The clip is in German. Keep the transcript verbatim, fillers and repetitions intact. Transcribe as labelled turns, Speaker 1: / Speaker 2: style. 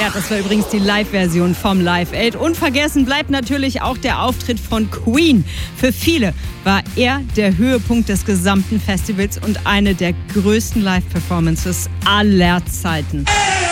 Speaker 1: Ja, das war übrigens die Live-Version vom Live Aid. Unvergessen bleibt natürlich auch der Auftritt von Queen. Für viele war er der Höhepunkt des gesamten Festivals und eine der größten Live-Performances aller Zeiten.